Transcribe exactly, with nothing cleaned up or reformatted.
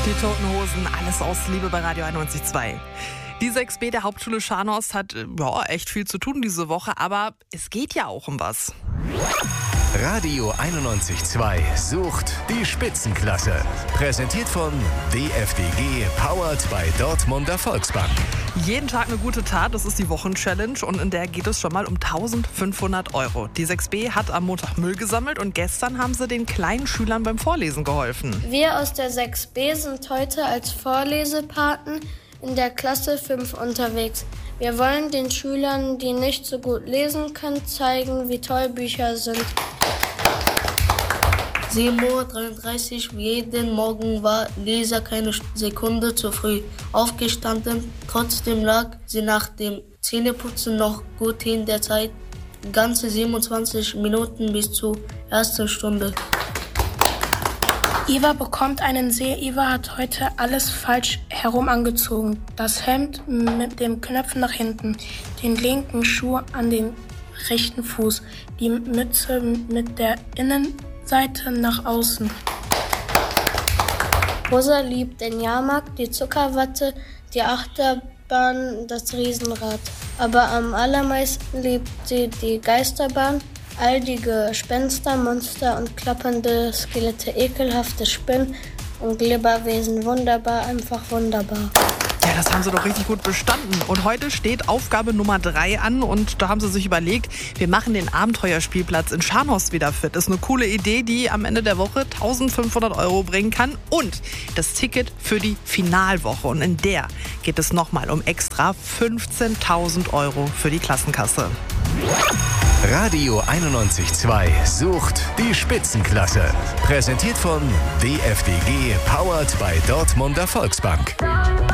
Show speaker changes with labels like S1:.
S1: Die Toten Hosen, alles aus Liebe bei Radio einundneunzig Komma zwei. Die sechs B der Hauptschule Scharnhorst hat ja, echt viel zu tun diese Woche, aber es geht ja auch um was.
S2: Radio einundneunzig Komma zwei sucht die Spitzenklasse. Präsentiert von D F D G, powered by Dortmunder Volksbank.
S1: Jeden Tag eine gute Tat, das ist die Wochenchallenge und in der geht es schon mal um eintausendfünfhundert Euro. Die sechs B hat am Montag Müll gesammelt und gestern haben sie den kleinen Schülern beim Vorlesen geholfen.
S3: Wir aus der sechs B sind heute als Vorlesepaten in der Klasse fünf unterwegs. Wir wollen den Schülern, die nicht so gut lesen können, zeigen, wie toll Bücher sind.
S4: sieben Uhr dreiunddreißig, jeden Morgen war Lisa keine Sekunde zu früh aufgestanden. Trotzdem lag sie nach dem Zähneputzen noch gut in der Zeit. Ganze siebenundzwanzig Minuten bis zur ersten Stunde.
S5: Eva bekommt einen See. Eva hat heute alles falsch herum angezogen. Das Hemd mit dem Knöpfen nach hinten, den linken Schuh an den rechten Fuß, die Mütze mit der Innenseite nach außen.
S3: Rosa liebt den Jahrmarkt, die Zuckerwatte, die Achterbahn, das Riesenrad. Aber am allermeisten liebt sie die Geisterbahn. All die Gespenster, Monster und klappernde Skelette, ekelhafte Spinnen und Glibberwesen. Wunderbar, einfach wunderbar.
S1: Ja, das haben sie doch richtig gut bestanden. Und heute steht Aufgabe Nummer drei an und da haben sie sich überlegt, wir machen den Abenteuerspielplatz in Scharnhorst wieder fit. Das ist eine coole Idee, die am Ende der Woche eintausendfünfhundert Euro bringen kann und das Ticket für die Finalwoche. Und in der geht es nochmal um extra fünfzehntausend Euro für die Klassenkasse.
S2: Radio einundneunzig Komma zwei sucht die Spitzenklasse. Präsentiert von D F D G, powered by Dortmunder Volksbank.